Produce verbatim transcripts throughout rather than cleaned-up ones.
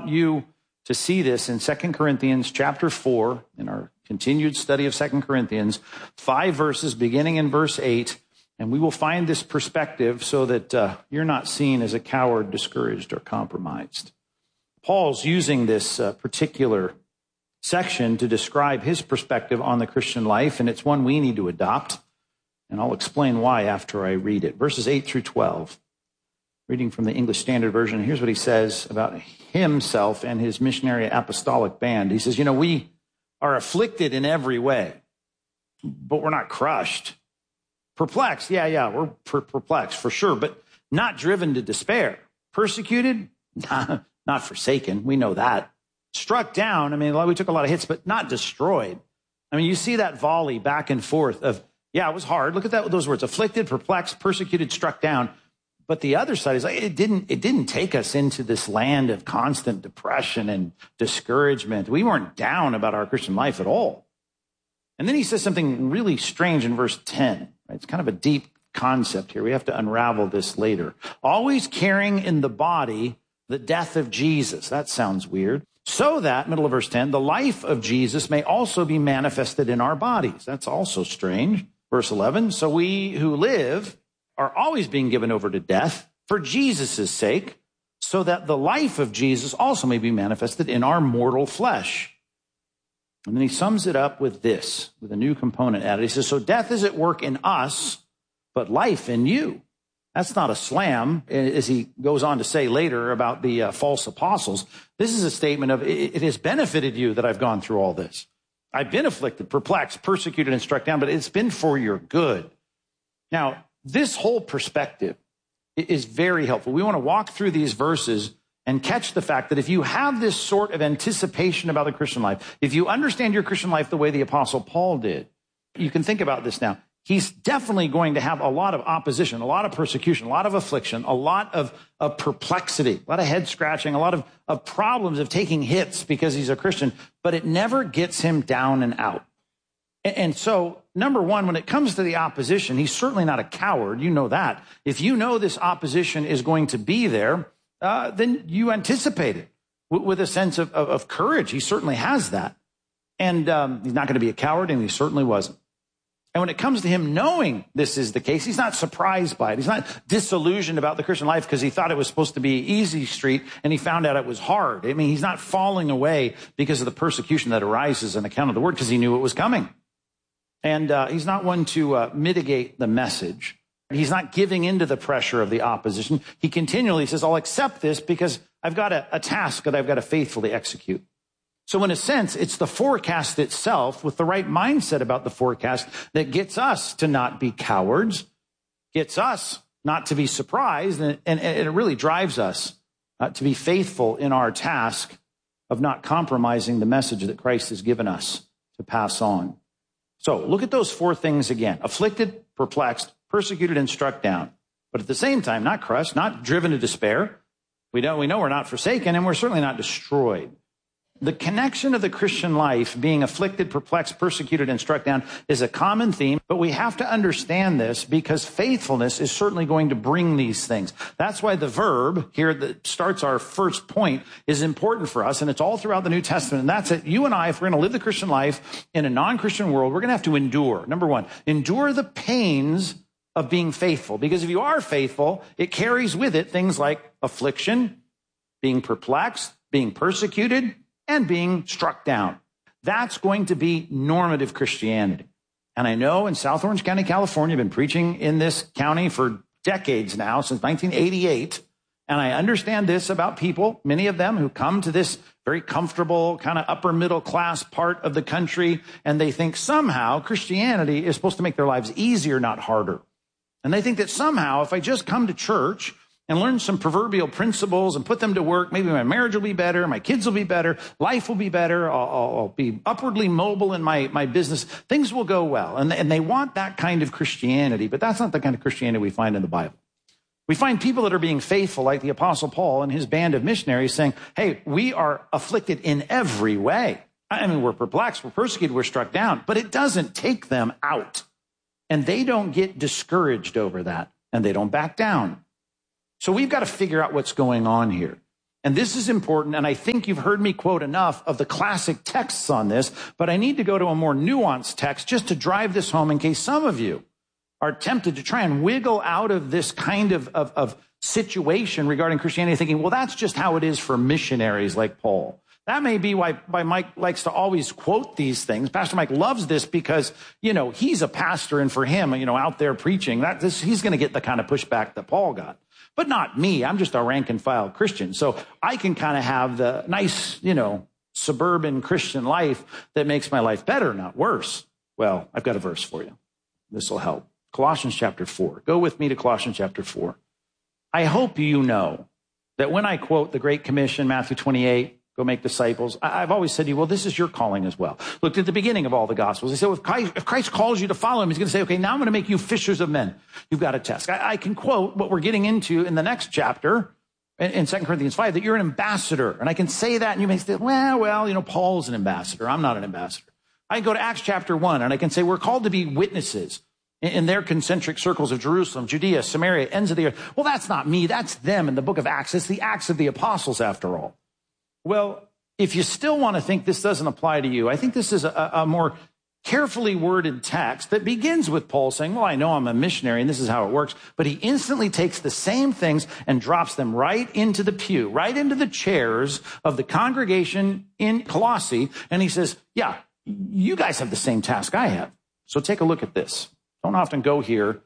want you to see this in Second Corinthians chapter four, in our continued study of Second Corinthians, five verses beginning in verse eight, and we will find this perspective so that uh, you're not seen as a coward, discouraged, or compromised. Paul's using this uh, particular section to describe his perspective on the Christian life, and it's one we need to adopt, and I'll explain why after I read it. Verses eight through twelve, reading from the English Standard Version, here's what he says about himself and his missionary apostolic band. He says, you know, we are afflicted in every way, but we're not crushed. Perplexed, yeah, yeah, we're per- perplexed for sure, but not driven to despair. Persecuted, not forsaken, we know that. Struck down, I mean, we took a lot of hits, but not destroyed. I mean, you see that volley back and forth of, yeah, it was hard. Look at that, those words, afflicted, perplexed, persecuted, struck down. But the other side is like, it didn't, it didn't take us into this land of constant depression and discouragement. We weren't down about our Christian life at all. And then he says something really strange in verse ten. Right? It's kind of a deep concept here. We have to unravel this later. Always carrying in the body the death of Jesus. That sounds weird. So that, middle of verse ten, the life of Jesus may also be manifested in our bodies. That's also strange. Verse eleven, so we who live are always being given over to death for Jesus' sake, so that the life of Jesus also may be manifested in our mortal flesh. And then he sums it up with this, with a new component added. He says, so death is at work in us, but life in you. That's not a slam, as he goes on to say later about the uh, false apostles. This is a statement of, it, it has benefited you that I've gone through all this. I've been afflicted, perplexed, persecuted, and struck down, but it's been for your good. Now, this whole perspective is very helpful. We want to walk through these verses and catch the fact that if you have this sort of anticipation about the Christian life, if you understand your Christian life the way the Apostle Paul did, you can think about this now. He's definitely going to have a lot of opposition, a lot of persecution, a lot of affliction, a lot of, of perplexity, a lot of head scratching, a lot of, of problems of taking hits because he's a Christian, but it never gets him down and out. And, and so, number one, when it comes to the opposition, he's certainly not a coward. You know that. If you know this opposition is going to be there, uh, then you anticipate it with, with a sense of, of, of courage. He certainly has that. And um, he's not going to be a coward, and he certainly wasn't. And when it comes to him knowing this is the case, he's not surprised by it. He's not disillusioned about the Christian life because he thought it was supposed to be easy street and he found out it was hard. I mean, he's not falling away because of the persecution that arises on account of the word because he knew it was coming. And uh, he's not one to uh, mitigate the message. He's not giving into the pressure of the opposition. He continually says, I'll accept this because I've got a, a task that I've got to faithfully execute. So in a sense, it's the forecast itself with the right mindset about the forecast that gets us to not be cowards, gets us not to be surprised, and, and, and it really drives us uh, to be faithful in our task of not compromising the message that Christ has given us to pass on. So look at those four things again: afflicted, perplexed, persecuted, and struck down. But at the same time, not crushed, not driven to despair. We don't, we know we're not forsaken, and we're certainly not destroyed. The connection of the Christian life, being afflicted, perplexed, persecuted, and struck down, is a common theme, but we have to understand this because faithfulness is certainly going to bring these things. That's why the verb here that starts our first point is important for us, and it's all throughout the New Testament, and that's it. You and I, if we're going to live the Christian life in a non-Christian world, we're going to have to endure. Number one, endure the pains of being faithful, because if you are faithful, it carries with it things like affliction, being perplexed, being persecuted, and being struck down. That's going to be normative Christianity. And I know in South Orange County, California, I've been preaching in this county for decades now, since nineteen eighty-eight. And I understand this about people, many of them who come to this very comfortable, kind of upper middle class part of the country, and they think somehow Christianity is supposed to make their lives easier, not harder. And they think that somehow if I just come to church and learn some proverbial principles and put them to work, maybe my marriage will be better, my kids will be better, life will be better, I'll, I'll, I'll be upwardly mobile in my, my business, things will go well. And, and they want that kind of Christianity, but that's not the kind of Christianity we find in the Bible. We find people that are being faithful, like the Apostle Paul and his band of missionaries, saying, hey, we are afflicted in every way. I mean, we're perplexed, we're persecuted, we're struck down, but it doesn't take them out. And they don't get discouraged over that, and they don't back down. So we've got to figure out what's going on here. And this is important, and I think you've heard me quote enough of the classic texts on this, but I need to go to a more nuanced text just to drive this home in case some of you are tempted to try and wiggle out of this kind of, of, of situation regarding Christianity, thinking, well, that's just how it is for missionaries like Paul. That may be why, why Mike likes to always quote these things. Pastor Mike loves this because, you know, he's a pastor, and for him, you know, out there preaching, that this, he's going to get the kind of pushback that Paul got. But not me. I'm just a rank and file Christian. So I can kind of have the nice, you know, suburban Christian life that makes my life better, not worse. Well, I've got a verse for you. This will help. Colossians chapter four. Go with me to Colossians chapter four. I hope you know that when I quote the Great Commission, Matthew twenty-eight, go make disciples, I've always said to you, well, this is your calling as well. Look at the beginning of all the Gospels. He said, well, if Christ, if Christ calls you to follow him, he's going to say, okay, now I'm going to make you fishers of men. You've got a task. I, I can quote what we're getting into in the next chapter in, in Second Corinthians five, that you're an ambassador. And I can say that, and you may say, well, well, you know, Paul's an ambassador. I'm not an ambassador. I can go to Acts chapter one, and I can say we're called to be witnesses in, in their concentric circles of Jerusalem, Judea, Samaria, ends of the earth. Well, that's not me. That's them in the book of Acts. It's the Acts of the Apostles, after all. Well, if you still want to think this doesn't apply to you, I think this is a, a more carefully worded text that begins with Paul saying, well, I know I'm a missionary and this is how it works. But he instantly takes the same things and drops them right into the pew, right into the chairs of the congregation in Colossae. And he says, yeah, you guys have the same task I have. So take a look at this. Don't often go here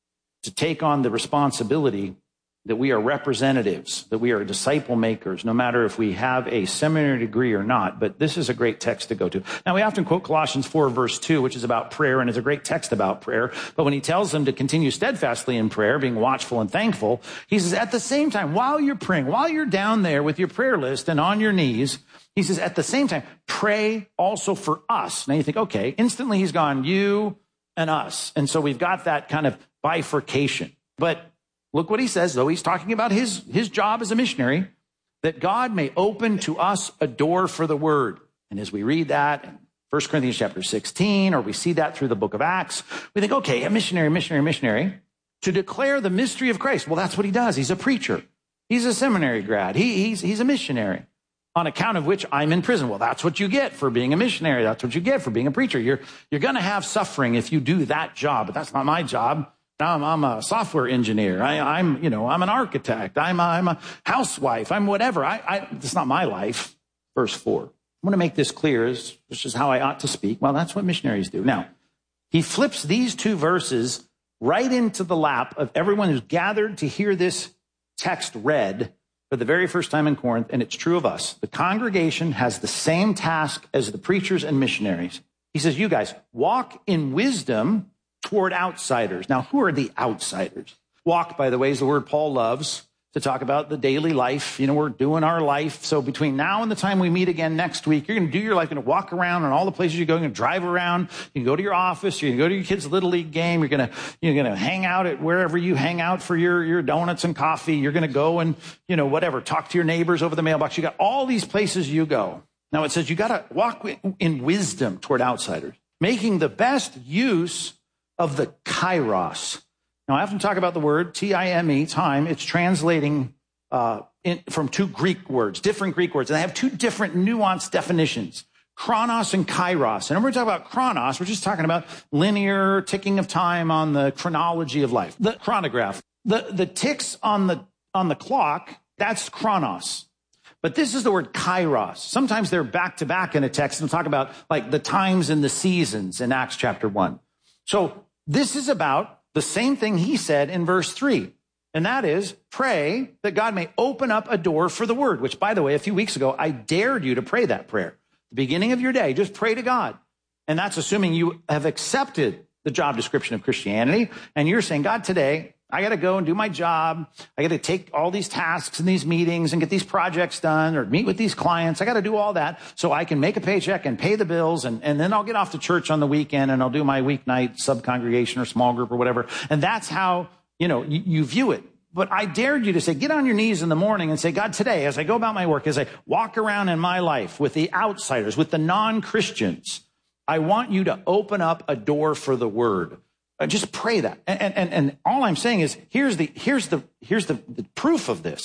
to take on the responsibility that we are representatives, that we are disciple makers, no matter if we have a seminary degree or not. But this is a great text to go to. Now, we often quote Colossians four, verse two, which is about prayer, and is a great text about prayer. But when he tells them to continue steadfastly in prayer, being watchful and thankful, he says, at the same time, while you're praying, while you're down there with your prayer list and on your knees, he says, at the same time, pray also for us. Now you think, okay, instantly he's gone, you and us. And so we've got that kind of bifurcation. But look what he says, though. He's talking about his, his job as a missionary, that God may open to us a door for the word. And as we read that in First Corinthians chapter sixteen, or we see that through the book of Acts, we think, okay, a missionary, missionary, missionary, to declare the mystery of Christ. Well, that's what he does. He's a preacher. He's a seminary grad. He, he's, he's a missionary, on account of which I'm in prison. Well, that's what you get for being a missionary. That's what you get for being a preacher. You're, you're going to have suffering if you do that job, but that's not my job. I'm, I'm a software engineer. I, I'm, you know, I'm an architect. I'm, I'm a housewife. I'm whatever. I, I, it's not my life. Verse four. I want to make this clear. This is how I ought to speak. Well, that's what missionaries do. Now, he flips these two verses right into the lap of everyone who's gathered to hear this text read for the very first time in Corinth, and it's true of us. The congregation has the same task as the preachers and missionaries. He says, you guys, walk in wisdom toward outsiders. Now, who are the outsiders? Walk, by the way, is the word Paul loves to talk about the daily life. You know, we're doing our life. So between now and the time we meet again next week, you're going to do your life. You're going to walk around in all the places you go. You're going to drive around. You can go to your office. You're going to go to your kids' Little League game. You're going to, you're going to hang out at wherever you hang out for your, your donuts and coffee. You're going to go and, you know, whatever, talk to your neighbors over the mailbox. You got all these places you go. Now it says you got to walk in wisdom toward outsiders, making the best use of the kairos. Now, I often talk about the word T I M E, time. It's translating uh, in, from two Greek words, different Greek words. And they have two different nuanced definitions, chronos and kairos. And when we talk about chronos, we're just talking about linear ticking of time on the chronology of life, the chronograph. The, the ticks on the, on the clock, that's chronos. But this is the word kairos. Sometimes they're back to back in a text and talk about like the times and the seasons in Acts chapter one. So this is about the same thing he said in verse three. And that is, pray that God may open up a door for the word, which, by the way, a few weeks ago, I dared you to pray that prayer. The beginning of your day, just pray to God. And that's assuming you have accepted the job description of Christianity. And you're saying, God, today, I got to go and do my job. I got to take all these tasks and these meetings and get these projects done or meet with these clients. I got to do all that so I can make a paycheck and pay the bills. And, and then I'll get off to church on the weekend and I'll do my weeknight sub-congregation or small group or whatever. And that's how, you know, you, you view it. But I dared you to say, get on your knees in the morning and say, God, today, as I go about my work, as I walk around in my life with the outsiders, with the non-Christians, I want you to open up a door for the word. Just pray that. And, and, and all I'm saying is, here's the, here's the, here's the, the proof of this.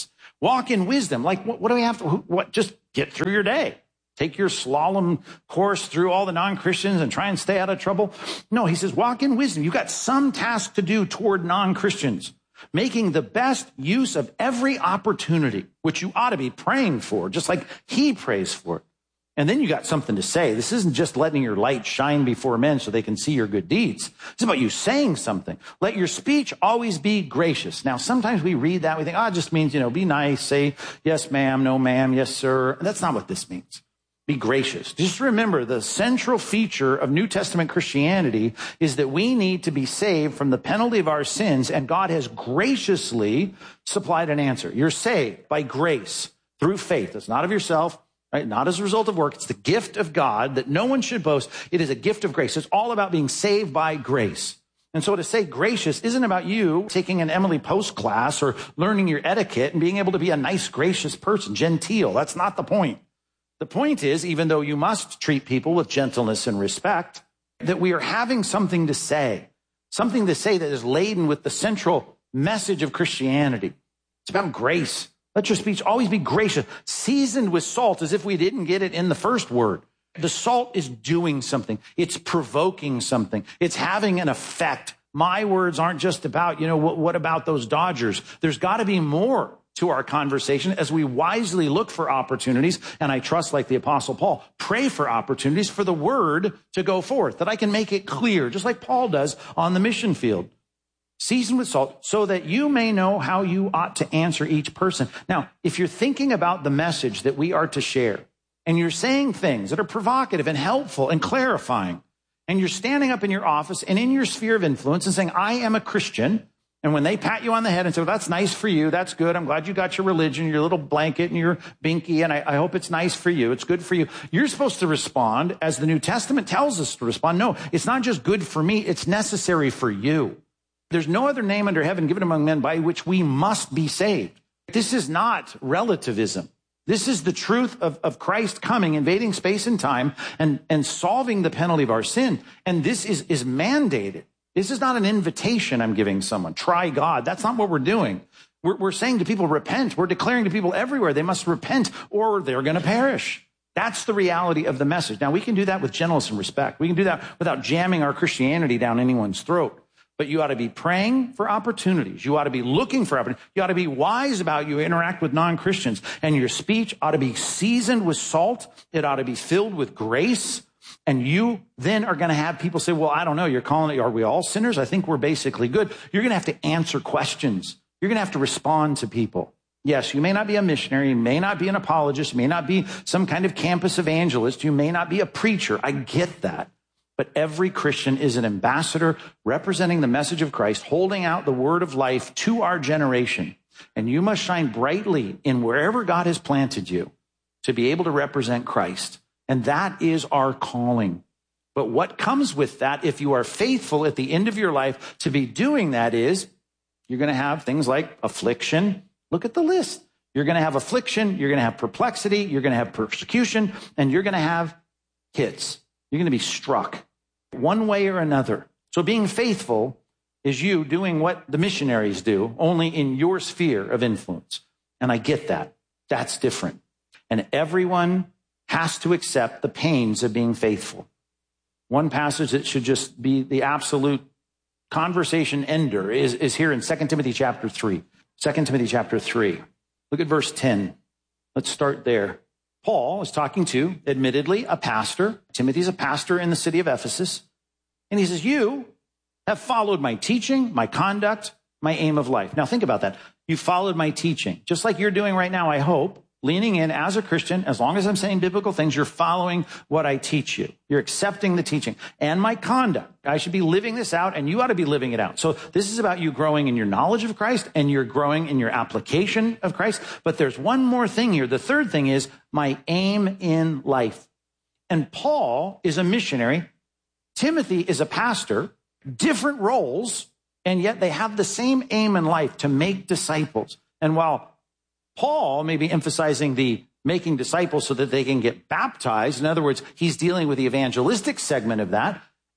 Walk in wisdom. Like, what, what do we have to, what, just get through your day. Take your slalom course through all the non-Christians and try and stay out of trouble. No, he says, walk in wisdom. You've got some task to do toward non-Christians, making the best use of every opportunity, which you ought to be praying for, just like he prays for it. And then you got something to say. This isn't just letting your light shine before men so they can see your good deeds. It's about you saying something. Let your speech always be gracious. Now, sometimes we read that, we think, oh, it just means, you know, be nice, say, yes, ma'am, no, ma'am, yes, sir. That's not what this means. Be gracious. Just remember, the central feature of New Testament Christianity is that we need to be saved from the penalty of our sins, and God has graciously supplied an answer. You're saved by grace through faith. It's not of yourself. Right? Not as a result of work. It's the gift of God that no one should boast. It is a gift of grace. It's all about being saved by grace. And so to say gracious isn't about you taking an Emily Post class or learning your etiquette and being able to be a nice, gracious person, genteel. That's not the point. The point is, even though you must treat people with gentleness and respect, that we are having something to say, something to say that is laden with the central message of Christianity. It's about grace. Let your speech always be gracious, seasoned with salt, as if we didn't get it in the first word. The salt is doing something. It's provoking something. It's having an effect. My words aren't just about, you know, what, what about those Dodgers? There's got to be more to our conversation as we wisely look for opportunities. And I trust, like the Apostle Paul, pray for opportunities for the word to go forth, that I can make it clear, just like Paul does on the mission field. Seasoned with salt, so that you may know how you ought to answer each person. Now, if you're thinking about the message that we are to share, and you're saying things that are provocative and helpful and clarifying, and you're standing up in your office and in your sphere of influence and saying, I am a Christian, and when they pat you on the head and say, well, that's nice for you, that's good, I'm glad you got your religion, your little blanket and your binky, and I, I hope it's nice for you, it's good for you. You're supposed to respond as the New Testament tells us to respond. No, it's not just good for me, it's necessary for you. There's no other name under heaven given among men by which we must be saved. This is not relativism. This is the truth of, of Christ coming, invading space and time, and, and solving the penalty of our sin. And this is, is mandated. This is not an invitation I'm giving someone. Try God. That's not what we're doing. We're, we're saying to people, repent. We're declaring to people everywhere they must repent or they're going to perish. That's the reality of the message. Now, we can do that with gentleness and respect. We can do that without jamming our Christianity down anyone's throat. But you ought to be praying for opportunities. You ought to be looking for opportunities. You ought to be wise about you interact with non-Christians. And your speech ought to be seasoned with salt. It ought to be filled with grace. And you then are going to have people say, well, I don't know. You're calling it, are we all sinners? I think we're basically good. You're going to have to answer questions. You're going to have to respond to people. Yes, you may not be a missionary. You may not be an apologist. You may not be some kind of campus evangelist. You may not be a preacher. I get that. But every Christian is an ambassador representing the message of Christ, holding out the word of life to our generation. And you must shine brightly in wherever God has planted you to be able to represent Christ. And that is our calling. But what comes with that, if you are faithful at the end of your life to be doing that, is you're going to have things like affliction. Look at the list. You're going to have affliction. You're going to have perplexity. You're going to have persecution. And you're going to have hits. You're going to be struck one way or another. So being faithful is you doing what the missionaries do, only in your sphere of influence. And I get that. That's different. And everyone has to accept the pains of being faithful. One passage that should just be the absolute conversation ender is, is here in Second Timothy chapter three. Second Timothy chapter three. Look at verse ten. Let's start there. Paul is talking to, admittedly, a pastor. Timothy's a pastor in the city of Ephesus. And he says, you have followed my teaching, my conduct, my aim of life. Now think about that. You followed my teaching, just like you're doing right now, I hope, leaning in as a Christian. As long as I'm saying biblical things, you're following what I teach you. You're accepting the teaching and my conduct. I should be living this out, and you ought to be living it out. So this is about you growing in your knowledge of Christ, and you're growing in your application of Christ. But there's one more thing here. The third thing is my aim in life. And Paul is a missionary. Timothy is a pastor, different roles, and yet they have the same aim in life, to make disciples. And while Paul may be emphasizing the making disciples so that they can get baptized, in other words, he's dealing with the evangelistic segment of that,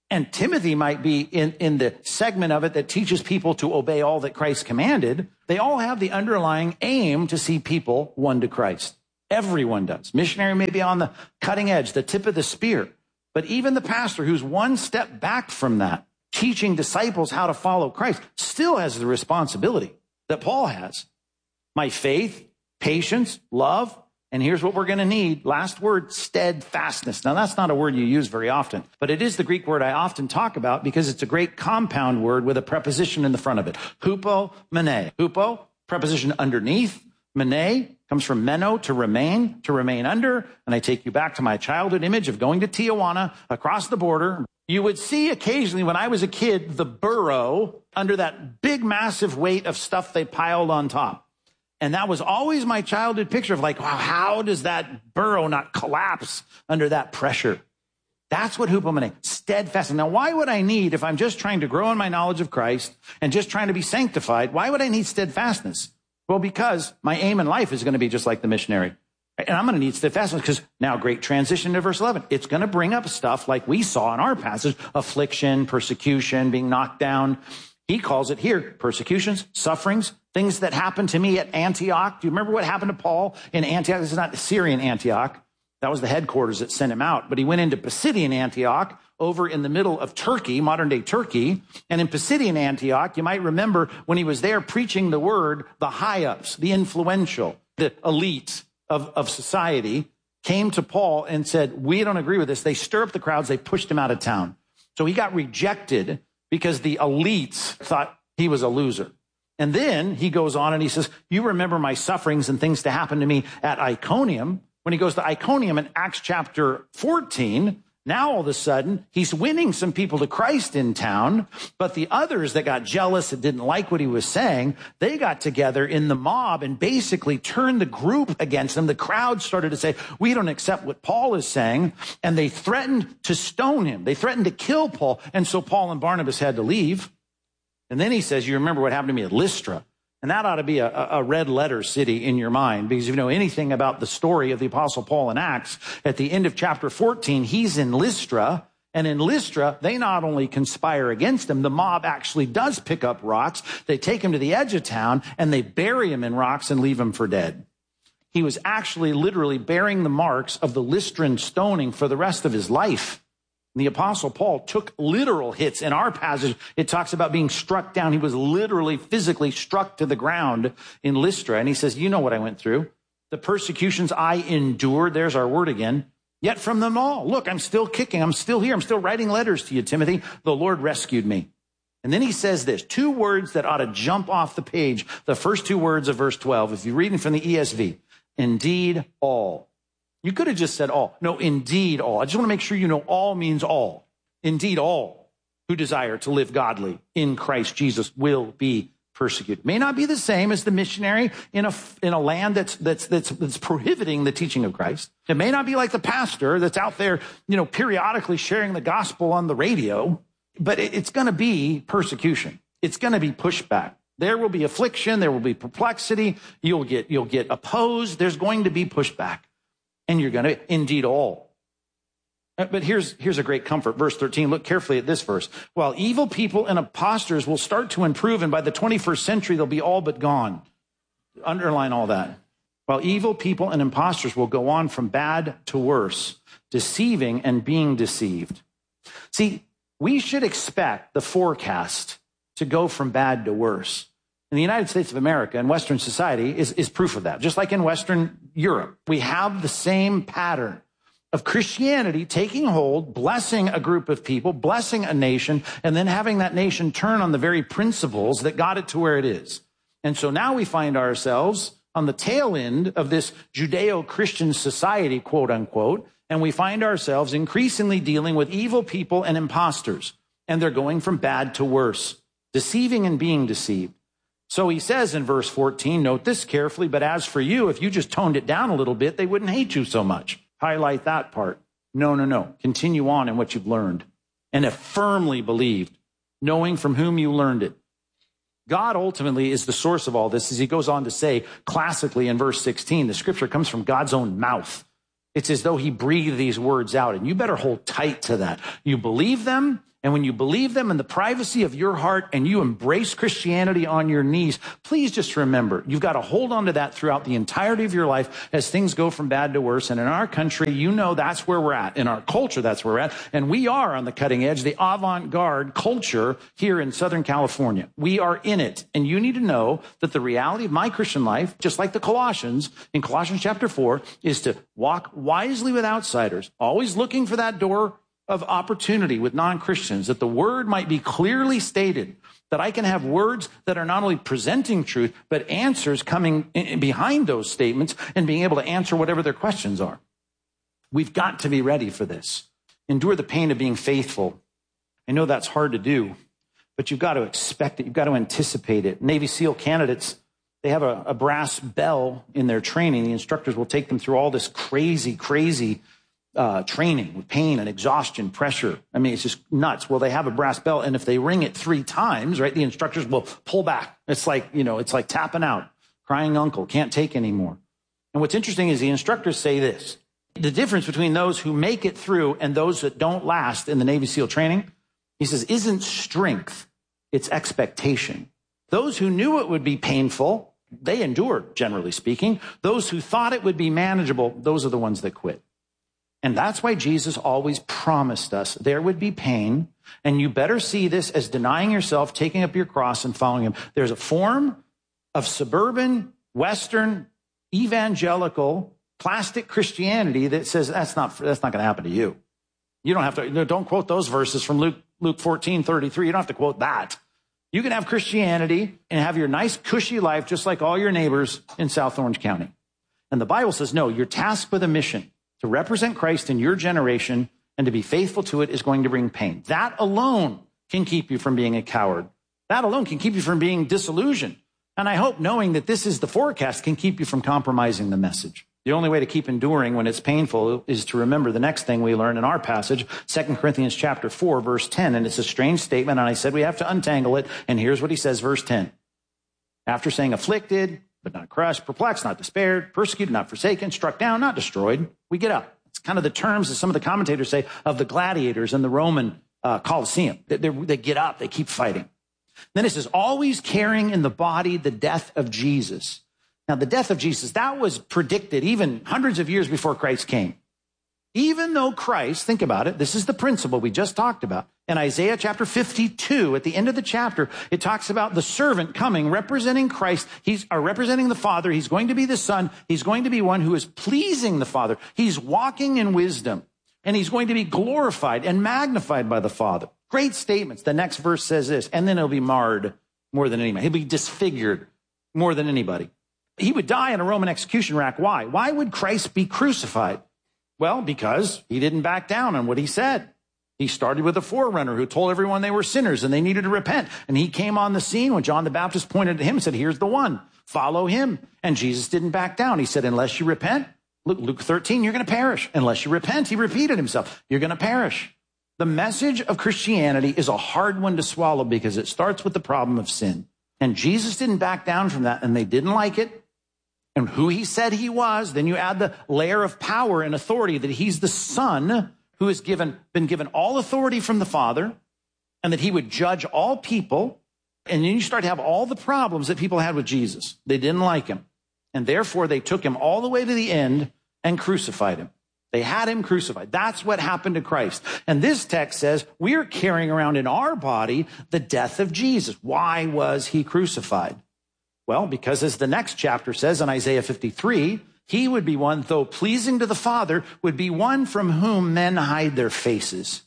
And Timothy might be in, in the segment of it that teaches people to obey all that Christ commanded. They all have the underlying aim to see people won to Christ. Everyone does. Missionary may be on the cutting edge, the tip of the spear. But even the pastor who's one step back from that, teaching disciples how to follow Christ, still has the responsibility that Paul has. My faith, patience, love, and here's what we're going to need. Last word, steadfastness. Now, that's not a word you use very often, but it is the Greek word I often talk about because it's a great compound word with a preposition in the front of it. Hupo, mene. Hupo, preposition underneath. Mene comes from meno, to remain, to remain under. And I take you back to my childhood image of going to Tijuana across the border. You would see occasionally when I was a kid, the burro under that big, massive weight of stuff they piled on top. And that was always my childhood picture of like, wow, how does that burrow not collapse under that pressure? That's what hupomene, steadfast. Now, why would I need, if I'm just trying to grow in my knowledge of Christ and just trying to be sanctified, why would I need steadfastness? Well, because my aim in life is going to be just like the missionary. And I'm going to need steadfastness because now great transition to verse eleven. It's going to bring up stuff like we saw in our passage, affliction, persecution, being knocked down. He calls it here, persecutions, sufferings, things that happened to me at Antioch. Do you remember what happened to Paul in Antioch? This is not the Syrian Antioch. That was the headquarters that sent him out. But he went into Pisidian Antioch over in the middle of Turkey, modern day Turkey. And in Pisidian Antioch, you might remember when he was there preaching the word, the high-ups, the influential, the elite of, of society came to Paul and said, we don't agree with this. They stir up the crowds. They pushed him out of town. So he got rejected because the elites thought he was a loser. And then he goes on and he says, you remember my sufferings and things to happen to me at Iconium. When he goes to Iconium in Acts chapter fourteen, now all of a sudden he's winning some people to Christ in town, but the others that got jealous and didn't like what he was saying, they got together in the mob and basically turned the group against him. The crowd started to say, we don't accept what Paul is saying, and they threatened to stone him. They threatened to kill Paul, and so Paul and Barnabas had to leave. And then he says, you remember what happened to me at Lystra. And that ought to be a, a red letter city in your mind, because if you know anything about the story of the Apostle Paul in Acts, at the end of chapter fourteen, he's in Lystra. And in Lystra, they not only conspire against him, the mob actually does pick up rocks. They take him to the edge of town and they bury him in rocks and leave him for dead. He was actually literally bearing the marks of the Lystran stoning for the rest of his life. The Apostle Paul took literal hits. In our passage, it talks about being struck down. He was literally physically struck to the ground in Lystra. And he says, you know what I went through. The persecutions I endured, there's our word again. Yet from them all, look, I'm still kicking. I'm still here. I'm still writing letters to you, Timothy. The Lord rescued me. And then he says this, two words that ought to jump off the page. The first two words of verse twelve, if you're reading from the E S V, indeed all. You could have just said all. No, indeed all. I just want to make sure you know all means all. Indeed all who desire to live godly in Christ Jesus will be persecuted. May not be the same as the missionary in a, in a land that's, that's, that's, that's prohibiting the teaching of Christ. It may not be like the pastor that's out there, you know, periodically sharing the gospel on the radio, but it, it's going to be persecution. It's going to be pushback. There will be affliction. There will be perplexity. You'll get, you'll get opposed. There's going to be pushback. And you're going to, indeed all. But here's, here's a great comfort. Verse thirteen, look carefully at this verse. While evil people and imposters will start to improve, and by the twenty-first century, they'll be all but gone. Underline all that. While evil people and imposters will go on from bad to worse, deceiving and being deceived. See, we should expect the forecast to go from bad to worse. In the United States of America and Western society is, is proof of that. Just like in Western Europe, we have the same pattern of Christianity taking hold, blessing a group of people, blessing a nation, and then having that nation turn on the very principles that got it to where it is. And so now we find ourselves on the tail end of this Judeo-Christian society, quote unquote, and we find ourselves increasingly dealing with evil people and imposters, and they're going from bad to worse, deceiving and being deceived. So he says in verse fourteen, note this carefully, but as for you, if you just toned it down a little bit, they wouldn't hate you so much. Highlight that part. No, no, no. Continue on in what you've learned and have firmly believed, knowing from whom you learned it. God ultimately is the source of all this, as he goes on to say classically in verse sixteen, the scripture comes from God's own mouth. It's as though he breathed these words out, and you better hold tight to that. You believe them, And when you believe them in the privacy of your heart and you embrace Christianity on your knees, please just remember, you've got to hold on to that throughout the entirety of your life as things go from bad to worse. And in our country, you know that's where we're at. In our culture, that's where we're at. And we are on the cutting edge, the avant-garde culture here in Southern California. We are in it. And you need to know that the reality of my Christian life, just like the Colossians, in Colossians chapter four, is to walk wisely with outsiders, always looking for that door of opportunity with non-Christians, that the word might be clearly stated, that I can have words that are not only presenting truth, but answers coming in behind those statements and being able to answer whatever their questions are. We've got to be ready for this. Endure the pain of being faithful. I know that's hard to do, but you've got to expect it. You've got to anticipate it. Navy SEAL candidates, they have a, a brass bell in their training. The instructors will take them through all this crazy, crazy Uh, training with pain and exhaustion, pressure. I mean, it's just nuts. Well, they have a brass bell, and if they ring it three times, right, the instructors will pull back. It's like, you know, it's like tapping out, crying uncle, can't take anymore. And what's interesting is the instructors say this: the difference between those who make it through and those that don't last in the Navy SEAL training, he says, isn't strength, it's expectation. Those who knew it would be painful, they endured, generally speaking. Those who thought it would be manageable, those are the ones that quit. And that's why Jesus always promised us there would be pain, and you better see this as denying yourself, taking up your cross, and following him. There's a form of suburban, Western, evangelical, plastic Christianity that says that's not that's not going to happen to you. You don't have to, don't quote those verses from Luke, Luke fourteen thirty-three. You don't have to quote that. You can have Christianity and have your nice, cushy life just like all your neighbors in South Orange County. And the Bible says, no, you're tasked with a mission. To represent Christ in your generation and to be faithful to it is going to bring pain. That alone can keep you from being a coward. That alone can keep you from being disillusioned. And I hope knowing that this is the forecast can keep you from compromising the message. The only way to keep enduring when it's painful is to remember the next thing we learn in our passage, Second Corinthians chapter four, verse ten. And it's a strange statement, and I said we have to untangle it. And here's what he says, verse ten. After saying afflicted, but not crushed, perplexed, not despaired, persecuted, not forsaken, struck down, not destroyed, we get up. It's kind of the terms that some of the commentators say of the gladiators in the Roman uh, Colosseum. They, they get up, they keep fighting. Then it says, always carrying in the body the death of Jesus. Now, the death of Jesus, that was predicted even hundreds of years before Christ came. Even though Christ, think about it, this is the principle we just talked about. In Isaiah chapter fifty-two, at the end of the chapter, it talks about the servant coming, representing Christ. He's uh, representing the Father. He's going to be the Son. He's going to be one who is pleasing the Father. He's walking in wisdom, and he's going to be glorified and magnified by the Father. Great statements. The next verse says this, and then he'll be marred more than anybody. He'll be disfigured more than anybody. He would die in a Roman execution rack. Why? Why would Christ be crucified? Well, because he didn't back down on what he said. He started with a forerunner who told everyone they were sinners and they needed to repent. And he came on the scene when John the Baptist pointed to him and said, here's the one, follow him. And Jesus didn't back down. He said, unless you repent, Luke, Luke thirteen, you're going to perish. Unless you repent, he repeated himself, you're going to perish. The message of Christianity is a hard one to swallow because it starts with the problem of sin. And Jesus didn't back down from that, and they didn't like it. And who he said he was, then you add the layer of power and authority that he's the Son who has given, been given all authority from the Father, and that he would judge all people. And then you start to have all the problems that people had with Jesus. They didn't like him. And therefore, they took him all the way to the end and crucified him. They had him crucified. That's what happened to Christ. And this text says we're carrying around in our body the death of Jesus. Why was he crucified? Well, because as the next chapter says in Isaiah fifty-three, he would be one, though pleasing to the Father, would be one from whom men hide their faces.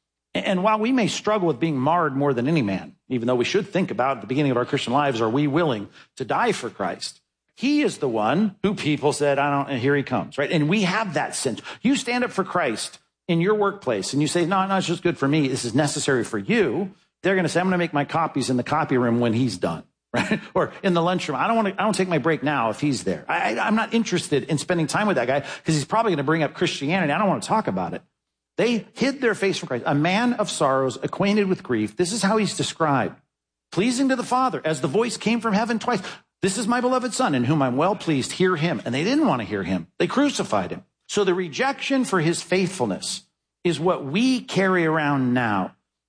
And while we may struggle with being marred more than any man, even though we should think about at the beginning of our Christian lives, are we willing to die for Christ? He is the one who people said, I don't, and here he comes, right? And we have that sense. You stand up for Christ in your workplace and you say, no, no, it's just good for me. This is necessary for you. They're going to say, I'm going to make my copies in the copy room when he's done. Right? Or in the lunchroom. I don't want to, I don't take my break now if he's there. I, I, I'm not interested in spending time with that guy because he's probably going to bring up Christianity. I don't want to talk about it. They hid their face from Christ. A man of sorrows, acquainted with grief. This is how he's described. Pleasing to the Father, as the voice came from heaven twice. This is my beloved Son, in whom I'm well pleased. Hear him. And they didn't want to hear him. They crucified him. So the rejection for his faithfulness is what we carry around now.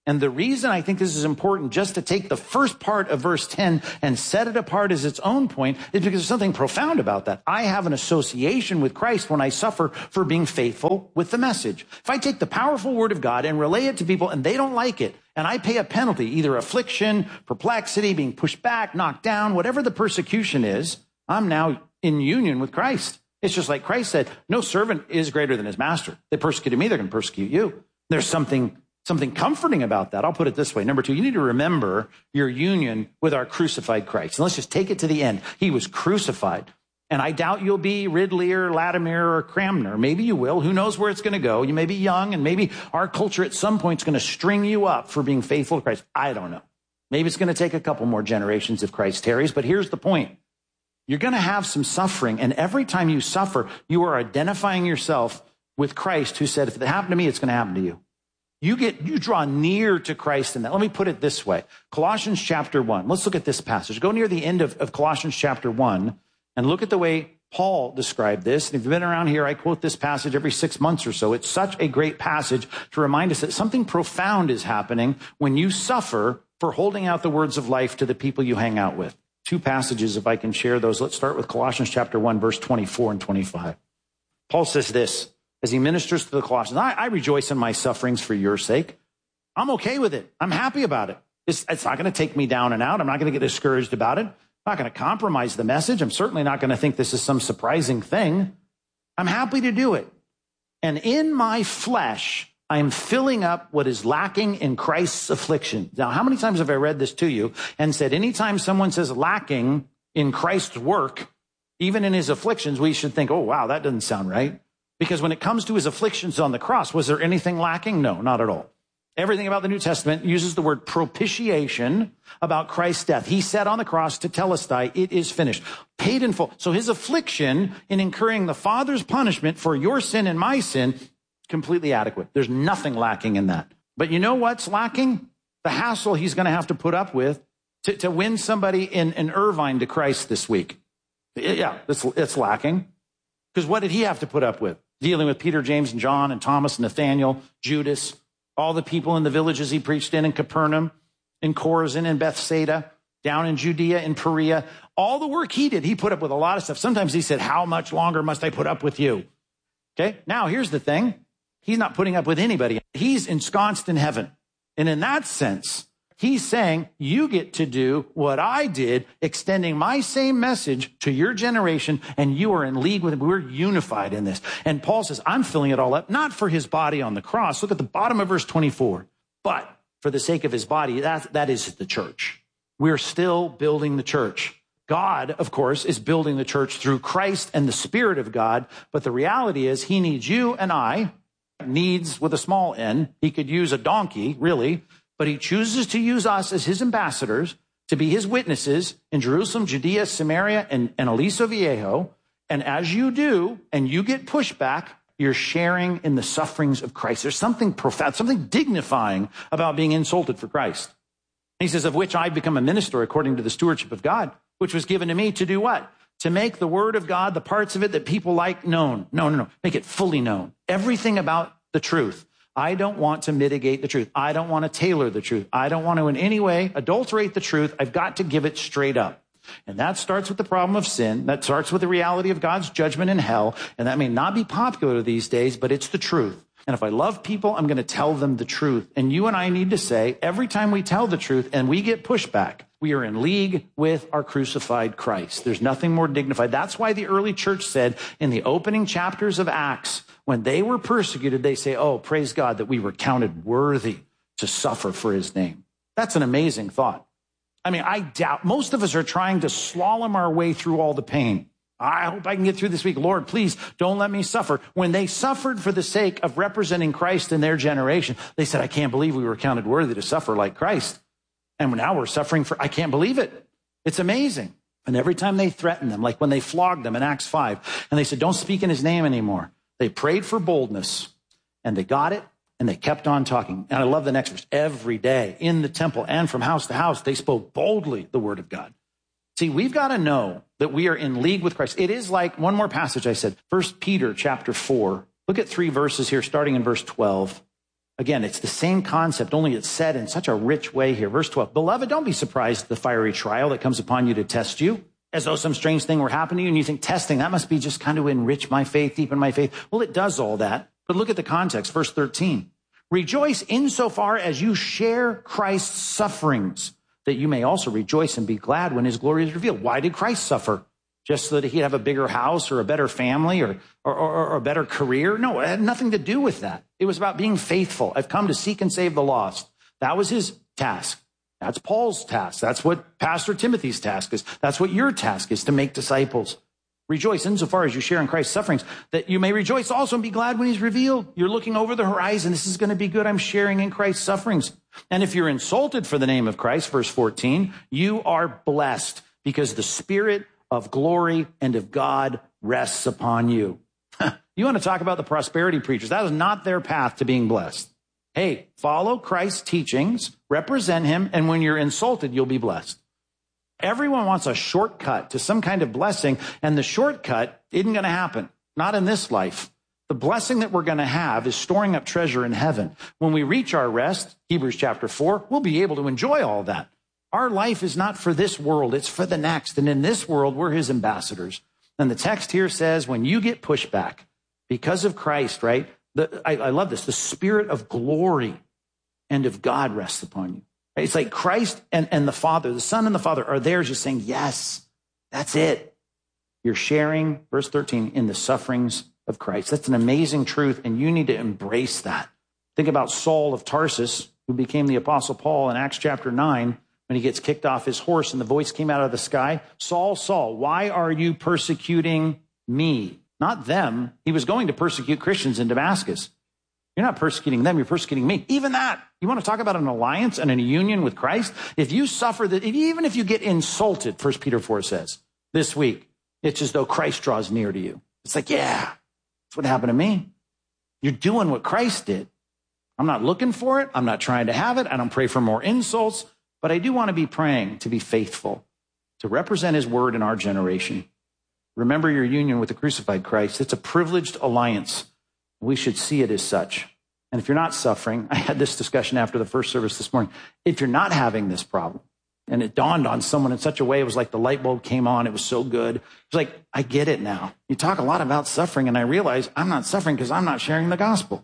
And the reason I think this is important just to take the first part of verse ten and set it apart as its own point is because there's something profound about that. I have an association with Christ when I suffer for being faithful with the message. If I take the powerful word of God and relay it to people and they don't like it, and I pay a penalty, either affliction, perplexity, being pushed back, knocked down, whatever the persecution is, I'm now in union with Christ. It's just like Christ said, no servant is greater than his master. They persecuted me, they're going to persecute you. There's something Something comforting about that. I'll put it this way. Number two, you need to remember your union with our crucified Christ. And let's just take it to the end. He was crucified. And I doubt you'll be Ridley or Latimer or Cramner. Maybe you will. Who knows where it's going to go? You may be young, and maybe our culture at some point is going to string you up for being faithful to Christ. I don't know. Maybe it's going to take a couple more generations if Christ tarries. But here's the point. You're going to have some suffering. And every time you suffer, you are identifying yourself with Christ, who said, if it happened to me, it's going to happen to you. You get, you draw near to Christ in that. Let me put it this way. Colossians chapter one. Let's look at this passage. Go near the end of, of Colossians chapter one and look at the way Paul described this. And if you've been around here, I quote this passage every six months or so. It's such a great passage to remind us that something profound is happening when you suffer for holding out the words of life to the people you hang out with. Two passages, if I can share those. Let's start with Colossians chapter one, verse twenty-four and twenty-five. Paul says this. As he ministers to the Colossians, I, I rejoice in my sufferings for your sake. I'm okay with it. I'm happy about it. It's, it's not going to take me down and out. I'm not going to get discouraged about it. I'm not going to compromise the message. I'm certainly not going to think this is some surprising thing. I'm happy to do it. And in my flesh, I am filling up what is lacking in Christ's affliction. Now, how many times have I read this to you and said, anytime someone says lacking in Christ's work, even in his afflictions, we should think, oh, wow, that doesn't sound right. Because when it comes to his afflictions on the cross, was there anything lacking? No, not at all. Everything about the New Testament uses the word propitiation about Christ's death. He said on the cross to Telestai, it is finished, paid in full. So his affliction in incurring the Father's punishment for your sin and my sin, completely adequate. There's nothing lacking in that. But you know what's lacking? The hassle he's going to have to put up with to, to win somebody in, in Irvine to Christ this week. Yeah, it's, it's lacking. Because what did he have to put up with? Dealing with Peter, James, and John, and Thomas, and Nathaniel, Judas, all the people in the villages he preached in, in Capernaum, in Chorazin, in Bethsaida, down in Judea, in Perea. All the work he did, he put up with a lot of stuff. Sometimes he said, how much longer must I put up with you? Okay, now here's the thing. He's not putting up with anybody. He's ensconced in heaven. And in that sense, he's saying, you get to do what I did, extending my same message to your generation, and you are in league with it. We're unified in this. And Paul says, I'm filling it all up, not for his body on the cross. Look at the bottom of verse twenty-four. But for the sake of his body, that, that is the church. We're still building the church. God, of course, is building the church through Christ and the Spirit of God. But the reality is he needs you and I, needs with a small n. He could use a donkey, really. But he chooses to use us as his ambassadors to be his witnesses in Jerusalem, Judea, Samaria, and, and Aliso Viejo. And as you do, and you get pushback, you're sharing in the sufferings of Christ. There's something profound, something dignifying about being insulted for Christ. He says, of which I've become a minister according to the stewardship of God, which was given to me to do what? To make the word of God, the parts of it that people like, known. No, no, no. Make it fully known. Everything about the truth. I don't want to mitigate the truth. I don't want to tailor the truth. I don't want to in any way adulterate the truth. I've got to give it straight up. And that starts with the problem of sin. That starts with the reality of God's judgment in hell. And that may not be popular these days, but it's the truth. And if I love people, I'm going to tell them the truth. And you and I need to say, every time we tell the truth and we get pushback, we are in league with our crucified Christ. There's nothing more dignified. That's why the early church said in the opening chapters of Acts, when they were persecuted, they say, oh, praise God that we were counted worthy to suffer for his name. That's an amazing thought. I mean, I doubt most of us are trying to slalom our way through all the pain. I hope I can get through this week. Lord, please don't let me suffer. When they suffered for the sake of representing Christ in their generation, they said, I can't believe we were counted worthy to suffer like Christ. And now we're suffering for, I can't believe it. It's amazing. And every time they threatened them, like when they flogged them in Acts five, and they said, don't speak in his name anymore. They prayed for boldness, and they got it, and they kept on talking. And I love the next verse. Every day in the temple and from house to house, they spoke boldly the word of God. See, we've got to know that we are in league with Christ. It is like one more passage I said, First Peter chapter four. Look at three verses here, starting in verse twelve. Again, it's the same concept, only it's said in such a rich way here. Verse twelve, beloved, don't be surprised at the fiery trial that comes upon you to test you, as though some strange thing were happening to you, and you think testing, that must be just kind of enrich my faith, deepen my faith. Well, it does all that. But look at the context, verse thirteen. Rejoice insofar as you share Christ's sufferings, that you may also rejoice and be glad when his glory is revealed. Why did Christ suffer? Just so that he'd have a bigger house or a better family or, or, or, or a better career? No, it had nothing to do with that. It was about being faithful. I've come to seek and save the lost. That was his task. That's Paul's task. That's what Pastor Timothy's task is. That's what your task is, to make disciples. Rejoice insofar as you share in Christ's sufferings, that you may rejoice also and be glad when he's revealed. You're looking over the horizon. This is going to be good. I'm sharing in Christ's sufferings. And if you're insulted for the name of Christ, verse fourteen, you are blessed because the Spirit of glory and of God rests upon you. You want to talk about the prosperity preachers? That is not their path to being blessed. Hey, follow Christ's teachings, represent him, and when you're insulted, you'll be blessed. Everyone wants a shortcut to some kind of blessing, and the shortcut isn't going to happen. Not in this life. The blessing that we're going to have is storing up treasure in heaven. When we reach our rest, Hebrews chapter four, we'll be able to enjoy all that. Our life is not for this world, it's for the next. And in this world, we're his ambassadors. And the text here says, when you get pushed back because of Christ, right? The, I, I love this. The Spirit of glory and of God rests upon you. It's like Christ and, and the Father, the Son and the Father are there just saying, yes, that's it. You're sharing, verse thirteen, in the sufferings of Christ. That's an amazing truth, and you need to embrace that. Think about Saul of Tarsus, who became the Apostle Paul in Acts chapter nine, when he gets kicked off his horse and the voice came out of the sky. Saul, Saul, why are you persecuting me? Not them. He was going to persecute Christians in Damascus. You're not persecuting them, you're persecuting me. Even that. You want to talk about an alliance and a union with Christ? If you suffer that, even if you get insulted, First Peter four says, this week, it's as though Christ draws near to you. It's like, yeah, that's what happened to me. You're doing what Christ did. I'm not looking for it. I'm not trying to have it. I don't pray for more insults, but I do want to be praying to be faithful, to represent his word in our generation. Remember your union with the crucified Christ. It's a privileged alliance. We should see it as such. And if you're not suffering, I had this discussion after the first service this morning. If you're not having this problem, and it dawned on someone in such a way, it was like the light bulb came on. It was so good. It was like, I get it now. You talk a lot about suffering, and I realize I'm not suffering because I'm not sharing the gospel.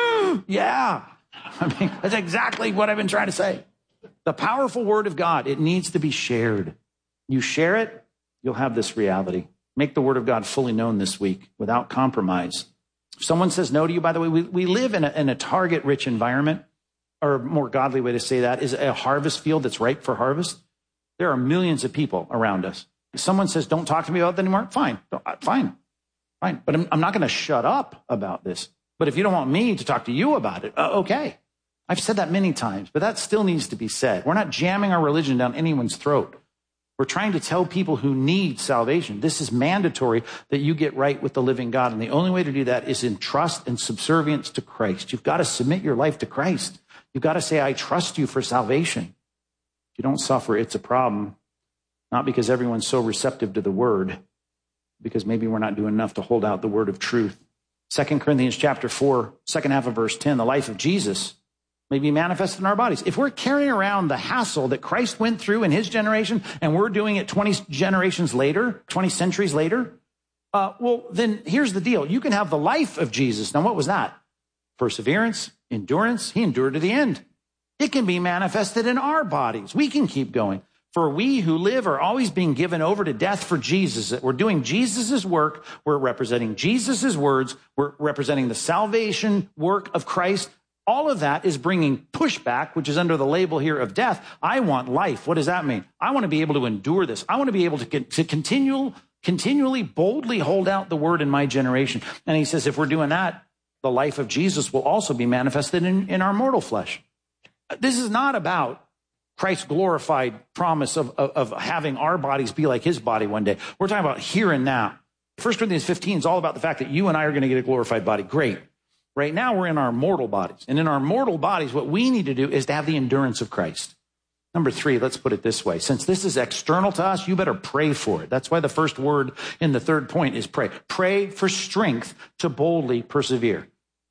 Yeah. I mean, that's exactly what I've been trying to say. The powerful word of God, it needs to be shared. You share it, you'll have this reality. Make the word of God fully known this week without compromise. If someone says no to you, by the way, we, we live in a, in a target-rich environment, or a more godly way to say that is a harvest field that's ripe for harvest. There are millions of people around us. If someone says, don't talk to me about that anymore, fine, fine, fine. But I'm, I'm not going to shut up about this. But if you don't want me to talk to you about it, uh, okay. I've said that many times, but that still needs to be said. We're not jamming our religion down anyone's throat. We're trying to tell people who need salvation, this is mandatory that you get right with the living God. And the only way to do that is in trust and subservience to Christ. You've got to submit your life to Christ. You've got to say, I trust you for salvation. If you don't suffer, it's a problem. Not because everyone's so receptive to the word, because maybe we're not doing enough to hold out the word of truth. Second Corinthians chapter four, second half of verse ten, the life of Jesus may be manifested in our bodies. If we're carrying around the hassle that Christ went through in his generation, and we're doing it twenty generations later, twenty centuries later, uh, well, then here's the deal. You can have the life of Jesus. Now, what was that? Perseverance, endurance. He endured to the end. It can be manifested in our bodies. We can keep going. For we who live are always being given over to death for Jesus. We're doing Jesus' work. We're representing Jesus' words. We're representing the salvation work of Christ. All of that is bringing pushback, which is under the label here of death. I want life. What does that mean? I want to be able to endure this. I want to be able to, to continue, continually, boldly hold out the word in my generation. And he says, if we're doing that, the life of Jesus will also be manifested in, in our mortal flesh. This is not about Christ's glorified promise of, of, of having our bodies be like his body one day. We're talking about here and now. First Corinthians fifteen is all about the fact that you and I are going to get a glorified body. Great. Right now, we're in our mortal bodies. And in our mortal bodies, what we need to do is to have the endurance of Christ. Number three, let's put it this way. Since this is external to us, you better pray for it. That's why the first word in the third point is pray. Pray for strength to boldly persevere.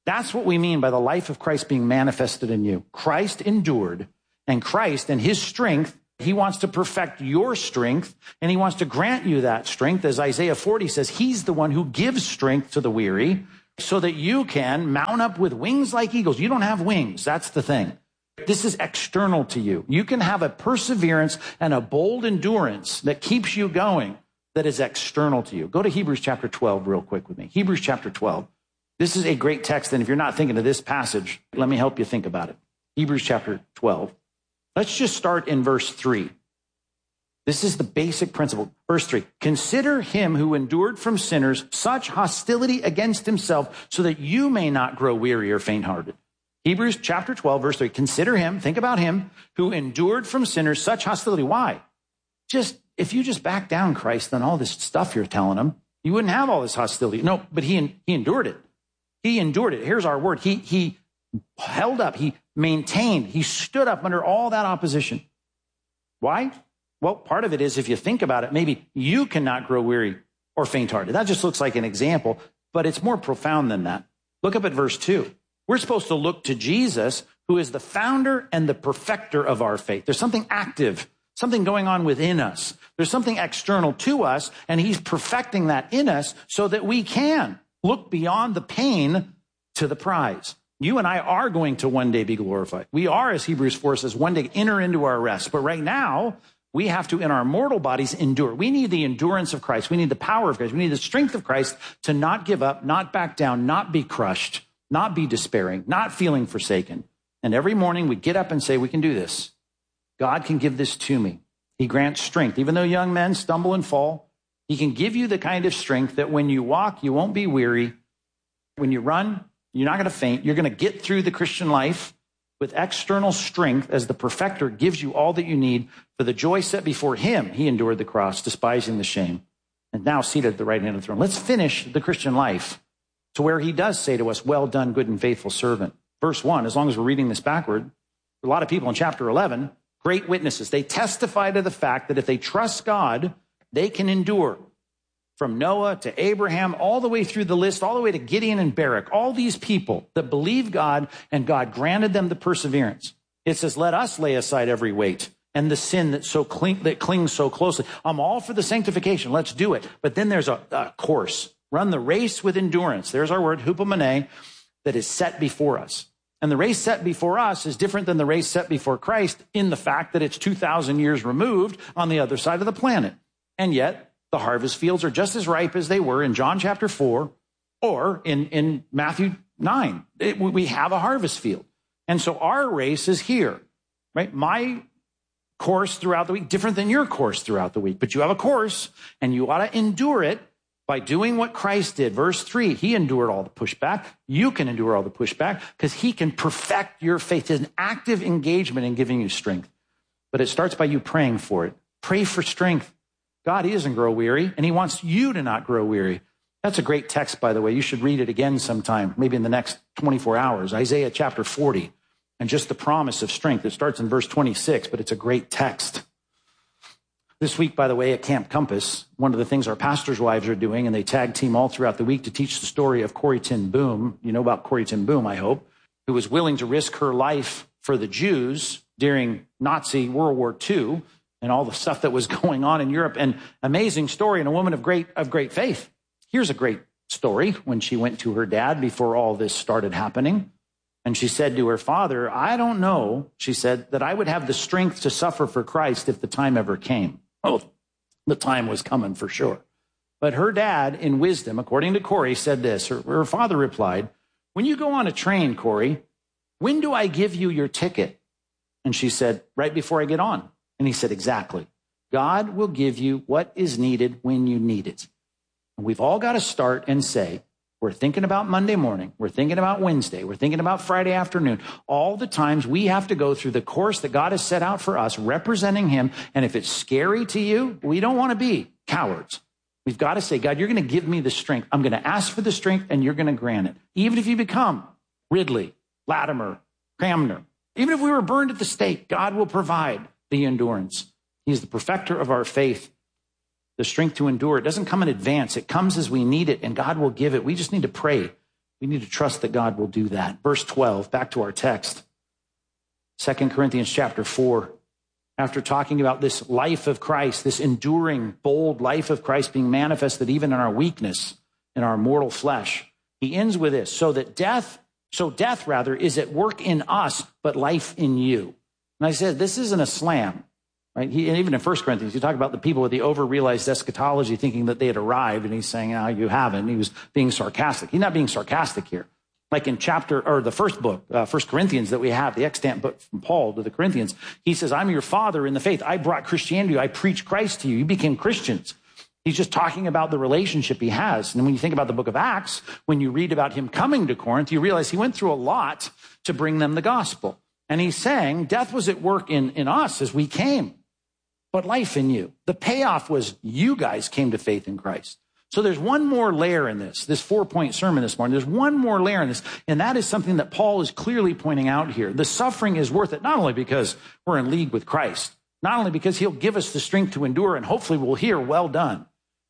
That's what we mean by the life of Christ being manifested in you. Christ endured, and Christ and his strength, he wants to perfect your strength, and he wants to grant you that strength. As Isaiah forty says, he's the one who gives strength to the weary so that you can mount up with wings like eagles. You don't have wings. That's the thing. This is external to you. You can have a perseverance and a bold endurance that keeps you going that is external to you. Go to Hebrews chapter twelve real quick with me. Hebrews chapter twelve. This is a great text, and if you're not thinking of this passage, let me help you think about it. Hebrews chapter twelve. Let's just start in verse three. This is the basic principle. Verse three, consider him who endured from sinners such hostility against himself so that you may not grow weary or faint-hearted. Hebrews chapter twelve, verse three, consider him, think about him, who endured from sinners such hostility. Why? Just, if you just back down Christ, then all this stuff you're telling him, you wouldn't have all this hostility. No, but he, he endured it. He endured it. Here's our word. He, he held up. He maintained. He stood up under all that opposition. Why? Well, part of it is, if you think about it, maybe you cannot grow weary or faint-hearted. That just looks like an example, but it's more profound than that. Look up at verse two. We're supposed to look to Jesus, who is the founder and the perfecter of our faith. There's something active, something going on within us. There's something external to us, and he's perfecting that in us so that we can look beyond the pain to the prize. You and I are going to one day be glorified. We are, as Hebrews four says, one day enter into our rest. But right now, we have to, in our mortal bodies, endure. We need the endurance of Christ. We need the power of Christ. We need the strength of Christ to not give up, not back down, not be crushed, not be despairing, not feeling forsaken. And every morning we get up and say, we can do this. God can give this to me. He grants strength. Even though young men stumble and fall, he can give you the kind of strength that when you walk, you won't be weary. When you run, you're not going to faint. You're going to get through the Christian life with external strength as the perfecter gives you all that you need for the joy set before him. He endured the cross, despising the shame, and now seated at the right hand of the throne. Let's finish the Christian life to where he does say to us, well done, good and faithful servant. Verse one, as long as we're reading this backward, a lot of people in chapter eleven, great witnesses. They testify to the fact that if they trust God, they can endure. From Noah to Abraham, all the way through the list, all the way to Gideon and Barak, all these people that believe God, and God granted them the perseverance. It says, let us lay aside every weight and the sin that so cling, that clings so closely. I'm all for the sanctification. Let's do it. But then there's a, a course. Run the race with endurance. There's our word, hupomene, that is set before us. And the race set before us is different than the race set before Christ in the fact that it's two thousand years removed on the other side of the planet. And yet, the harvest fields are just as ripe as they were in John chapter four or in, in Matthew nine. It, we have a harvest field. And so our race is here, right? My course throughout the week, different than your course throughout the week. But you have a course, and you ought to endure it by doing what Christ did. Verse three, he endured all the pushback. You can endure all the pushback because he can perfect your faith. It's an active engagement in giving you strength. But it starts by you praying for it. Pray for strength. God, he doesn't grow weary, and he wants you to not grow weary. That's a great text, by the way. You should read it again sometime, maybe in the next twenty-four hours. Isaiah chapter forty, and just the promise of strength. It starts in verse twenty-six, but it's a great text. This week, by the way, at Camp Compass, one of the things our pastors' wives are doing, and they tag team all throughout the week to teach the story of Corrie ten Boom. You know about Corrie ten Boom, I hope, who was willing to risk her life for the Jews during Nazi World War Two and all the stuff that was going on in Europe. An amazing story, and a woman of great of great faith. Here's a great story when she went to her dad before all this started happening. And she said to her father, I don't know, she said, that I would have the strength to suffer for Christ if the time ever came. Oh, the time was coming for sure. But her dad, in wisdom, according to Corrie, said this. Her, her father replied, when you go on a train, Corrie, when do I give you your ticket? And she said, right before I get on. And he said, exactly. God will give you what is needed when you need it. And we've all got to start and say, we're thinking about Monday morning. We're thinking about Wednesday. We're thinking about Friday afternoon. All the times we have to go through the course that God has set out for us, representing him. And if it's scary to you, we don't want to be cowards. We've got to say, God, you're going to give me the strength. I'm going to ask for the strength, and you're going to grant it. Even if you become Ridley, Latimer, Cramner, even if we were burned at the stake, God will provide the endurance. He's the perfecter of our faith. The strength to endure, it doesn't come in advance. It comes as we need it, and God will give it. We just need to pray We need to trust that God will do that. Verse twelve, back to our text. Second Corinthians chapter four. After talking about this life of Christ, this enduring, bold life of Christ being manifested even in our weakness, in our mortal flesh, he ends with this, so that death, so death rather, is at work in us, but life in you. And I said, this isn't a slam, right? He, and even in First Corinthians, you talk about the people with the over-realized eschatology thinking that they had arrived, and he's saying, no, you haven't. He was being sarcastic. He's not being sarcastic here. Like in chapter, or the first book, uh, First Corinthians that we have, the extant book from Paul to the Corinthians, he says, I'm your father in the faith. I brought Christianity. I preached Christ to you. You became Christians. He's just talking about the relationship he has. And when you think about the book of Acts, when you read about him coming to Corinth, you realize he went through a lot to bring them the gospel. And he's saying death was at work in, in us as we came, but life in you. The payoff was you guys came to faith in Christ. So there's one more layer in this, this four-point sermon this morning. There's one more layer in this, and that is something that Paul is clearly pointing out here. The suffering is worth it, not only because we're in league with Christ, not only because he'll give us the strength to endure, and hopefully we'll hear, well done.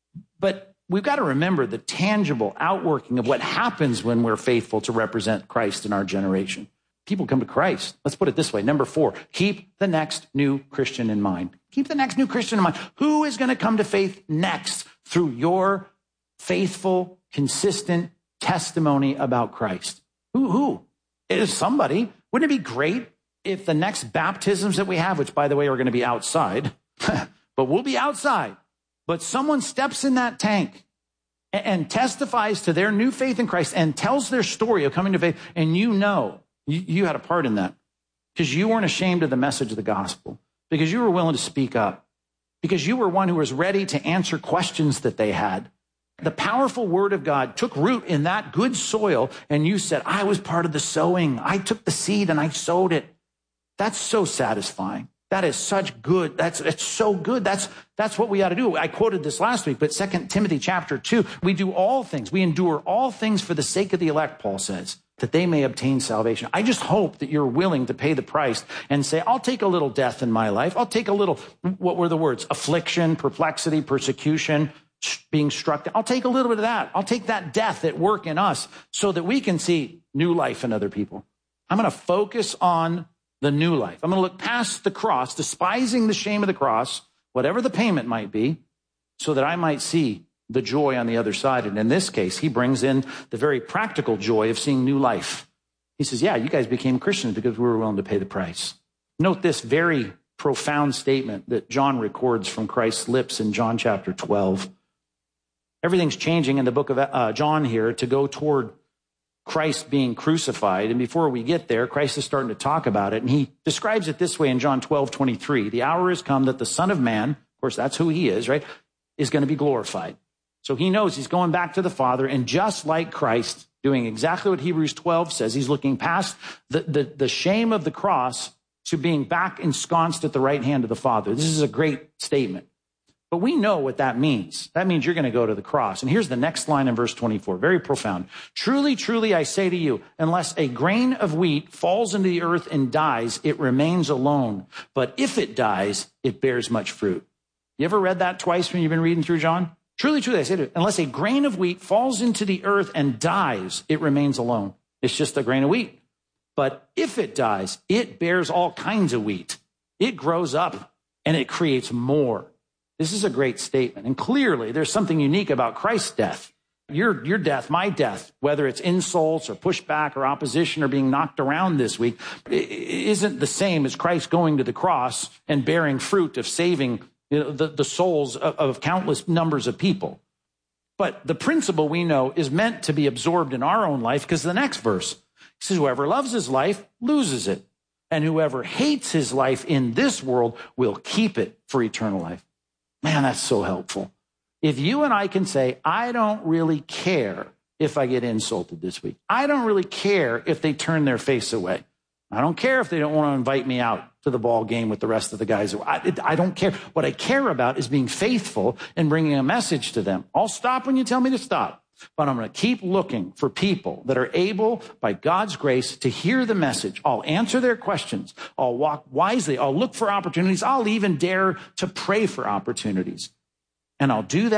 But we've got to remember the tangible outworking of what happens when we're faithful to represent Christ in our generation. People come to Christ. Let's put it this way. Number four, keep the next new Christian in mind. Keep the next new Christian in mind. Who is going to come to faith next through your faithful, consistent testimony about Christ? Who? Who? It is somebody. Wouldn't it be great if the next baptisms that we have, which by the way are going to be outside, but we'll be outside, but someone steps in that tank and, and testifies to their new faith in Christ and tells their story of coming to faith, and you know you, you had a part in that because you weren't ashamed of the message of the gospel, because you were willing to speak up, because you were one who was ready to answer questions that they had. The powerful word of God took root in that good soil, and you said, I was part of the sowing. I took the seed and I sowed it. That's so satisfying. That is such good. That's, it's so good. That's, that's what we ought to do. I quoted this last week, but Second Timothy chapter two, we do all things. We endure all things for the sake of the elect, Paul says, that they may obtain salvation. I just hope that you're willing to pay the price and say, I'll take a little death in my life. I'll take a little, what were the words? Affliction, perplexity, persecution, being struck down. I'll take a little bit of that. I'll take that death at work in us so that we can see new life in other people. I'm going to focus on the new life. I'm going to look past the cross, despising the shame of the cross, whatever the payment might be, so that I might see the joy on the other side. And in this case, he brings in the very practical joy of seeing new life. He says, yeah, you guys became Christians because we were willing to pay the price. Note this very profound statement that John records from Christ's lips in John chapter twelve. Everything's changing in the book of uh, John here to go toward Christ being crucified. And before we get there, Christ is starting to talk about it. And he describes it this way in John twelve twenty-three. The hour has come that the Son of Man, of course, that's who he is, right, is going to be glorified. So he knows he's going back to the Father. And just like Christ, doing exactly what Hebrews twelve says, he's looking past the, the, the shame of the cross to being back ensconced at the right hand of the Father. This is a great statement. But we know what that means. That means you're going to go to the cross. And here's the next line in verse twenty-four, very profound. Truly, truly, I say to you, unless a grain of wheat falls into the earth and dies, it remains alone. But if it dies, it bears much fruit. You ever read that twice when you've been reading through John? Truly, truly, I say to you, unless a grain of wheat falls into the earth and dies, it remains alone. It's just a grain of wheat. But if it dies, it bears all kinds of wheat. It grows up and it creates more. This is a great statement. And clearly, there's something unique about Christ's death. Your, your death, my death, whether it's insults or pushback or opposition or being knocked around this week, isn't the same as Christ going to the cross and bearing fruit of saving, you know, the, the souls of, of countless numbers of people. But the principle we know is meant to be absorbed in our own life, because the next verse says, whoever loves his life loses it, and whoever hates his life in this world will keep it for eternal life. Man, that's so helpful. If you and I can say, I don't really care if I get insulted this week. I don't really care if they turn their face away. I don't care if they don't want to invite me out to the ball game with the rest of the guys. I, I don't care. What I care about is being faithful and bringing a message to them. I'll stop when you tell me to stop, but I'm going to keep looking for people that are able, by God's grace, to hear the message. I'll answer their questions. I'll walk wisely. I'll look for opportunities. I'll even dare to pray for opportunities. And I'll do that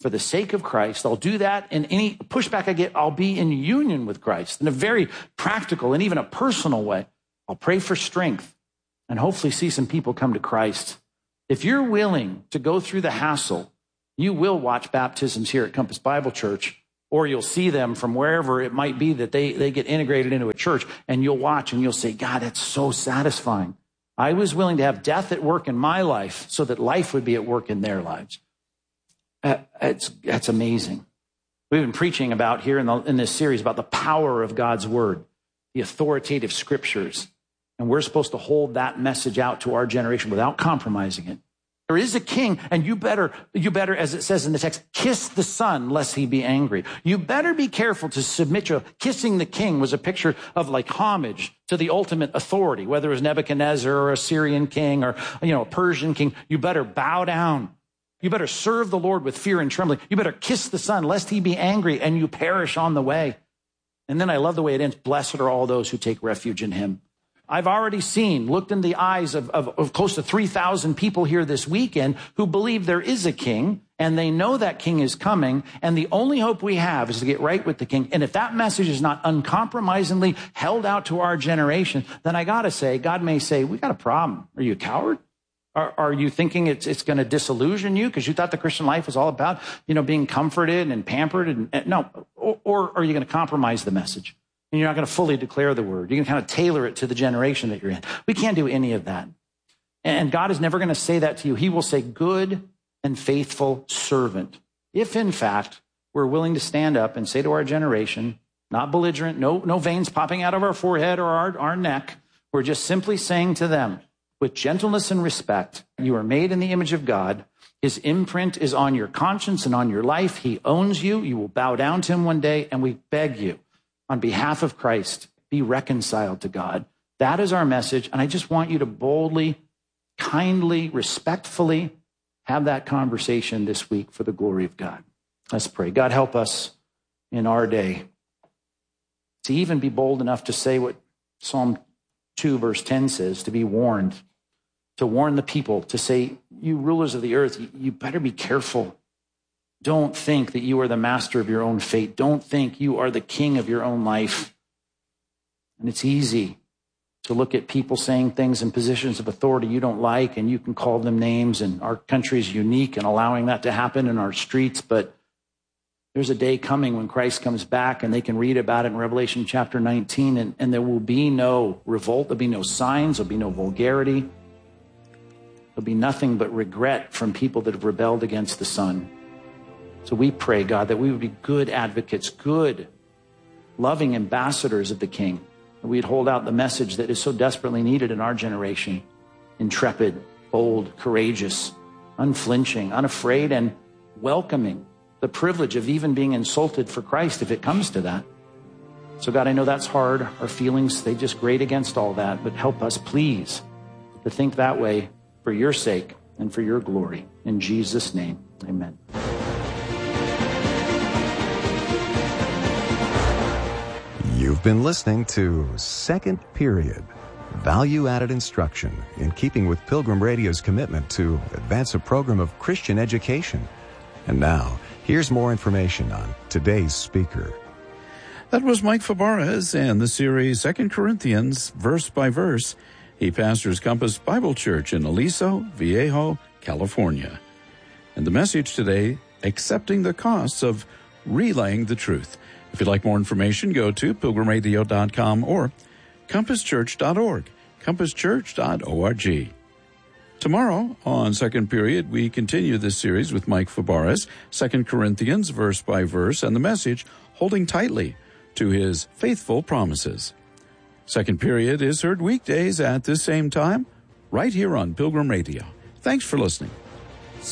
for the sake of Christ. I'll do that, and any pushback I get, I'll be in union with Christ in a very practical and even a personal way. I'll pray for strength and hopefully see some people come to Christ. If you're willing to go through the hassle, you will watch baptisms here at Compass Bible Church, or you'll see them from wherever it might be that they, they get integrated into a church, and you'll watch and you'll say, God, it's so satisfying. I was willing to have death at work in my life so that life would be at work in their lives. Uh, it's, that's amazing. We've been preaching about here in, the, in this series about the power of God's word, the authoritative scriptures. And we're supposed to hold that message out to our generation without compromising it. There is a king, and you better, you better, as it says in the text, kiss the son lest he be angry. You better be careful to submit your, kissing the king was a picture of like homage to the ultimate authority, whether it was Nebuchadnezzar or a Syrian king or, you know, a Persian king. You better bow down. You better serve the Lord with fear and trembling. You better kiss the son lest he be angry and you perish on the way. And then I love the way it ends. Blessed are all those who take refuge in him. I've already seen, looked in the eyes of, of, of close to three thousand people here this weekend who believe there is a king, and they know that king is coming, and the only hope we have is to get right with the king. And if that message is not uncompromisingly held out to our generation, then I got to say, God may say, we got a problem. Are you a coward? Are, are you thinking it's, it's going to disillusion you because you thought the Christian life was all about, you know, being comforted and pampered? And, and no, or, or are you going to compromise the message? And you're not going to fully declare the word. You're going to kind of tailor it to the generation that you're in. We can't do any of that. And God is never going to say that to you. He will say, good and faithful servant. If, in fact, we're willing to stand up and say to our generation, not belligerent, no, no veins popping out of our forehead or our, our neck, we're just simply saying to them, with gentleness and respect, you are made in the image of God. His imprint is on your conscience and on your life. He owns you. You will bow down to him one day, and we beg you, on behalf of Christ, be reconciled to God. That is our message, and I just want you to boldly, kindly, respectfully have that conversation this week for the glory of God. Let's pray. God, help us in our day to even be bold enough to say what Psalm two, verse ten says, to be warned, to warn the people, to say, you rulers of the earth, you better be careful. Don't think that you are the master of your own fate. Don't think you are the king of your own life. And it's easy to look at people saying things in positions of authority you don't like, and you can call them names, and our country is unique in allowing that to happen in our streets. But there's a day coming when Christ comes back, and they can read about it in Revelation chapter nineteen, and, and there will be no revolt. There'll be no signs. There'll be no vulgarity. There'll be nothing but regret from people that have rebelled against the Son. So we pray, God, that we would be good advocates, good, loving ambassadors of the King. That we'd hold out the message that is so desperately needed in our generation. Intrepid, bold, courageous, unflinching, unafraid, and welcoming the privilege of even being insulted for Christ if it comes to that. So God, I know that's hard. Our feelings, they just grate against all that. But help us, please, to think that way for your sake and for your glory. In Jesus' name, amen. You've been listening to Second Period, value-added instruction in keeping with Pilgrim Radio's commitment to advance a program of Christian education. And now, here's more information on today's speaker. That was Mike Fabarez and the series Second Corinthians, verse by verse. He pastors Compass Bible Church in Aliso Viejo, California. And the message today, accepting the costs of relaying the truth. If you'd like more information, go to pilgrim radio dot com or compass church dot org, compass church dot org. Tomorrow on Second Period, we continue this series with Mike Fabarez, Second Corinthians, verse by verse, and the message, holding tightly to his faithful promises. Second Period is heard weekdays at this same time, right here on Pilgrim Radio. Thanks for listening.